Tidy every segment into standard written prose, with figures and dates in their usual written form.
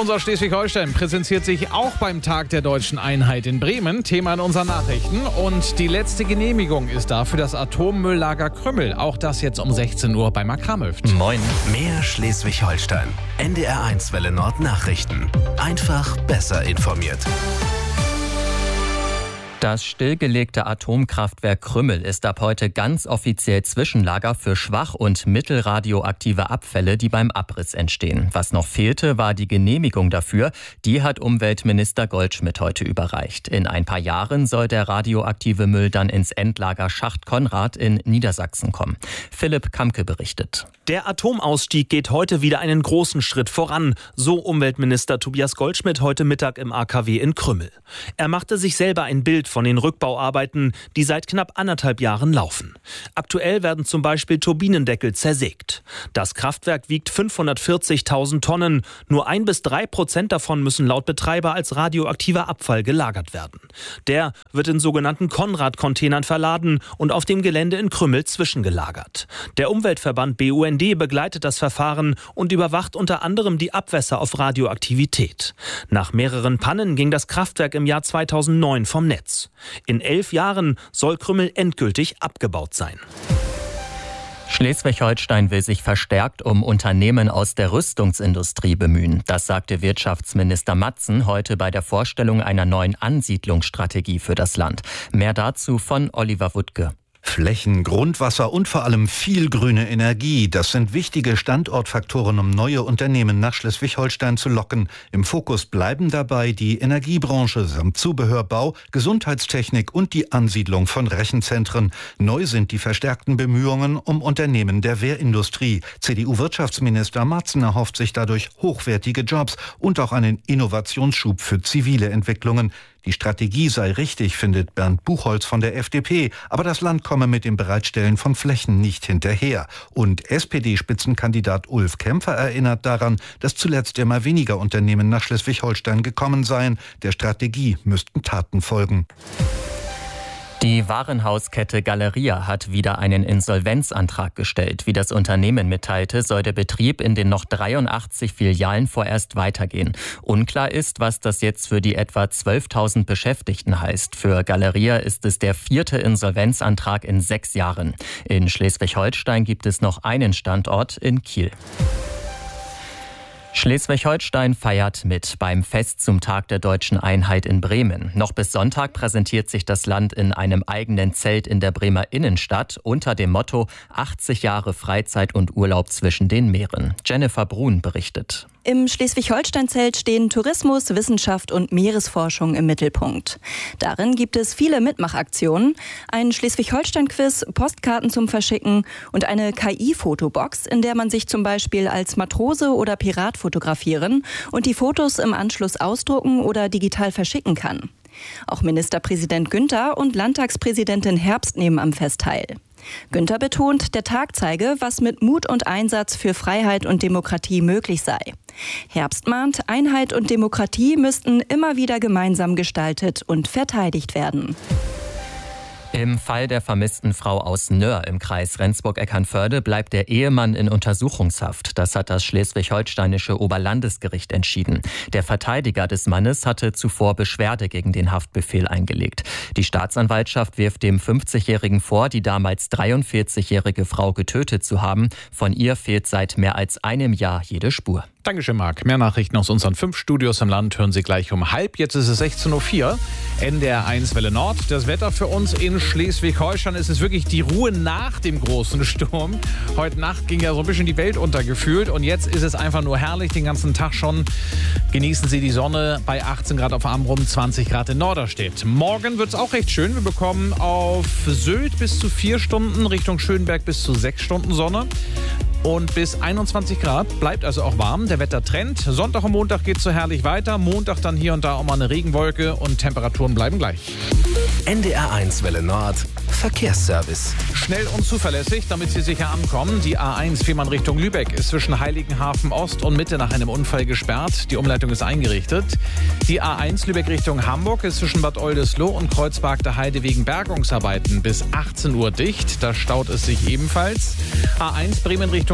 Unser Schleswig-Holstein präsentiert sich auch beim Tag der Deutschen Einheit in Bremen. Thema in unseren Nachrichten. Und die letzte Genehmigung ist da für das Atommülllager Krümmel. Auch das jetzt um 16 Uhr bei Mark Kramhöft. Moin. Mehr Schleswig-Holstein. NDR1 Welle Nord Nachrichten. Einfach besser informiert. Das stillgelegte Atomkraftwerk Krümmel ist ab heute ganz offiziell Zwischenlager für schwach- und mittelradioaktive Abfälle, die beim Abriss entstehen. Was noch fehlte, war die Genehmigung dafür. Die hat Umweltminister Goldschmidt heute überreicht. In ein paar Jahren soll der radioaktive Müll dann ins Endlager Schacht Konrad in Niedersachsen kommen. Philipp Kamke berichtet. Der Atomausstieg geht heute wieder einen großen Schritt voran, so Umweltminister Tobias Goldschmidt heute Mittag im AKW in Krümmel. Er machte sich selber ein Bild von den Rückbauarbeiten, die seit knapp 1,5 Jahren laufen. Aktuell werden zum Beispiel Turbinendeckel zersägt. Das Kraftwerk wiegt 540.000 Tonnen. Nur 1-3% davon müssen laut Betreiber als radioaktiver Abfall gelagert werden. Der wird in sogenannten Konrad-Containern verladen und auf dem Gelände in Krümmel zwischengelagert. Der Umweltverband BUND begleitet das Verfahren und überwacht unter anderem die Abwässer auf Radioaktivität. Nach mehreren Pannen ging das Kraftwerk im Jahr 2009 vom Netz. In 11 Jahren soll Krümmel endgültig abgebaut sein. Schleswig-Holstein will sich verstärkt um Unternehmen aus der Rüstungsindustrie bemühen. Das sagte Wirtschaftsminister Matzen heute bei der Vorstellung einer neuen Ansiedlungsstrategie für das Land. Mehr dazu von Oliver Wuttke. Flächen, Grundwasser und vor allem viel grüne Energie. Das sind wichtige Standortfaktoren, um neue Unternehmen nach Schleswig-Holstein zu locken. Im Fokus bleiben dabei die Energiebranche samt Zubehörbau, Gesundheitstechnik und die Ansiedlung von Rechenzentren. Neu sind die verstärkten Bemühungen um Unternehmen der Wehrindustrie. CDU-Wirtschaftsminister Matzen erhofft sich dadurch hochwertige Jobs und auch einen Innovationsschub für zivile Entwicklungen. Die Strategie sei richtig, findet Bernd Buchholz von der FDP. Aber das Land komme mit dem Bereitstellen von Flächen nicht hinterher. Und SPD-Spitzenkandidat Ulf Kämpfer erinnert daran, dass zuletzt immer weniger Unternehmen nach Schleswig-Holstein gekommen seien. Der Strategie müssten Taten folgen. Die Warenhauskette Galeria hat wieder einen Insolvenzantrag gestellt. Wie das Unternehmen mitteilte, soll der Betrieb in den noch 83 Filialen vorerst weitergehen. Unklar ist, was das jetzt für die etwa 12.000 Beschäftigten heißt. Für Galeria ist es der 4. Insolvenzantrag in 6 Jahren. In Schleswig-Holstein gibt es noch einen Standort in Kiel. Schleswig-Holstein feiert mit beim Fest zum Tag der Deutschen Einheit in Bremen. Noch bis Sonntag präsentiert sich das Land in einem eigenen Zelt in der Bremer Innenstadt unter dem Motto 80 Jahre Freizeit und Urlaub zwischen den Meeren. Jennifer Brun berichtet. Im Schleswig-Holstein-Zelt stehen Tourismus, Wissenschaft und Meeresforschung im Mittelpunkt. Darin gibt es viele Mitmachaktionen, ein Schleswig-Holstein-Quiz, Postkarten zum Verschicken und eine KI-Fotobox, in der man sich zum Beispiel als Matrose oder Pirat fotografieren und die Fotos im Anschluss ausdrucken oder digital verschicken kann. Auch Ministerpräsident Günther und Landtagspräsidentin Herbst nehmen am Fest teil. Günther betont, der Tag zeige, was mit Mut und Einsatz für Freiheit und Demokratie möglich sei. Herbst mahnt, Einheit und Demokratie müssten immer wieder gemeinsam gestaltet und verteidigt werden. Im Fall der vermissten Frau aus Nöhr im Kreis Rendsburg-Eckernförde bleibt der Ehemann in Untersuchungshaft. Das hat das schleswig-holsteinische Oberlandesgericht entschieden. Der Verteidiger des Mannes hatte zuvor Beschwerde gegen den Haftbefehl eingelegt. Die Staatsanwaltschaft wirft dem 50-Jährigen vor, die damals 43-jährige Frau getötet zu haben. Von ihr fehlt seit mehr als einem Jahr jede Spur. Dankeschön, Marc. Mehr Nachrichten aus unseren 5 Studios im Land hören Sie gleich um 12:30. Jetzt ist es 16:04 Uhr. NDR1 Welle Nord. Das Wetter für uns in Schleswig-Holstein ist es wirklich die Ruhe nach dem großen Sturm. Heute Nacht ging ja so ein bisschen die Welt unter gefühlt und jetzt ist es einfach nur herrlich, den ganzen Tag schon. Genießen Sie die Sonne bei 18 Grad auf Amrum, 20 Grad in Norderstedt. Morgen wird es auch recht schön. Wir bekommen auf Sylt bis zu 4 Stunden, Richtung Schönberg bis zu 6 Stunden Sonne. Und bis 21 Grad, bleibt also auch warm. Der Wettertrend. Sonntag und Montag geht es so herrlich weiter. Montag dann hier und da auch mal eine Regenwolke und Temperaturen bleiben gleich. NDR1 Welle Nord. Verkehrsservice. Schnell und zuverlässig, damit Sie sicher ankommen. Die A1 Fehmarn Richtung Lübeck ist zwischen Heiligenhafen Ost und Mitte nach einem Unfall gesperrt. Die Umleitung ist eingerichtet. Die A1 Lübeck Richtung Hamburg ist zwischen Bad Oldesloe und Kreuzberg der Heide wegen Bergungsarbeiten bis 18 Uhr dicht. Da staut es sich ebenfalls. A1 Bremen Richtung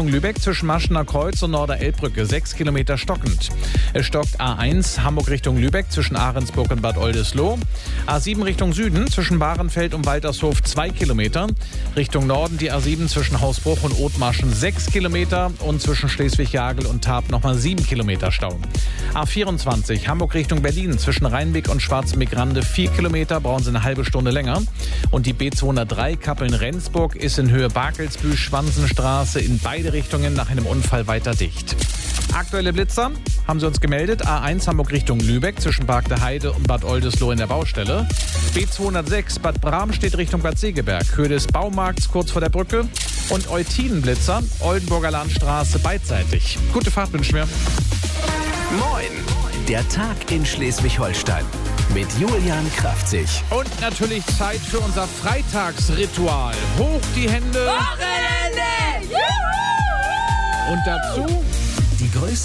Richtung Lübeck zwischen Maschener Kreuz und Norder-Elbbrücke 6 Kilometer stockend. Es stockt A1 Hamburg Richtung Lübeck zwischen Ahrensburg und Bad Oldesloe. A7 Richtung Süden zwischen Bahrenfeld und Waltershof 2 Kilometer. Richtung Norden die A7 zwischen Hausbruch und Othmarschen 6 Kilometer und zwischen Schleswig-Jagel und Tarp nochmal 7 Kilometer Stau. A24 Hamburg Richtung Berlin zwischen Rheinbeck und Schwarzenbeck-Rande 4 Kilometer, brauchen Sie eine halbe Stunde länger. Und die B203 Kappeln-Rendsburg ist in Höhe Barkelsbühl-Schwanzenstraße in beide Richtungen nach einem Unfall weiter dicht. Aktuelle Blitzer haben sie uns gemeldet. A1 Hamburg Richtung Lübeck zwischen Park der Heide und Bad Oldesloe in der Baustelle. B206 Bad Bramstedt Richtung Bad Segeberg, Höhe des Baumarkts kurz vor der Brücke. Und Eutinenblitzer, Oldenburger Landstraße beidseitig. Gute Fahrt wünschen wir. Moin! Der Tag in Schleswig-Holstein mit Julian Kraftzig. Und natürlich Zeit für unser Freitagsritual. Hoch die Hände. Wochenende! Juhu! Und dazu Die größte